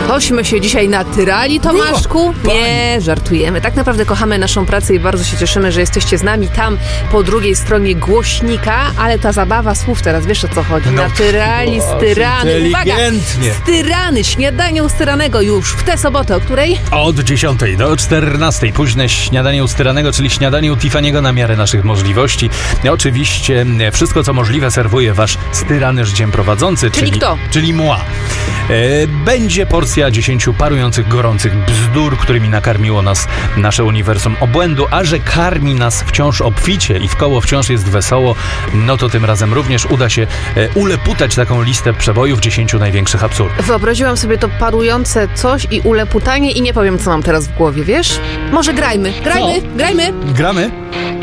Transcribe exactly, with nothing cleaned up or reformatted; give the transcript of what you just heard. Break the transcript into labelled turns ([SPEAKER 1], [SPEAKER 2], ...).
[SPEAKER 1] Tośmy się dzisiaj natyrali, Tomaszku? Nie, żartujemy. Tak naprawdę kochamy naszą pracę i bardzo się cieszymy, że jesteście z nami tam po drugiej stronie głośnika, ale ta zabawa słów teraz, wiesz o co chodzi?
[SPEAKER 2] No,
[SPEAKER 1] Natyrali, styrany. Uwaga! Styrany, śniadanie u styranego już w tę sobotę, o której?
[SPEAKER 2] Od dziesiątej do czternastej. Późne śniadanie u styranego, czyli śniadanie u Tiffany'ego na miarę naszych możliwości. Oczywiście wszystko, co możliwe, serwuje wasz styrany życiem prowadzący.
[SPEAKER 1] Czyli, czyli kto?
[SPEAKER 2] Czyli moi. Będzie porcja dziesięciu parujących, gorących bzdur, którymi nakarmiło nas nasze uniwersum obłędu, a że karmi nas wciąż obficie i wkoło wciąż jest wesoło, no to tym razem również uda się uleputać taką listę przebojów dziesięciu największych absurdów.
[SPEAKER 1] Wyobraziłam sobie to parujące coś i uleputanie i nie powiem, co mam teraz w głowie, wiesz? Może grajmy, grajmy,
[SPEAKER 2] co?
[SPEAKER 1] grajmy!
[SPEAKER 2] Gramy?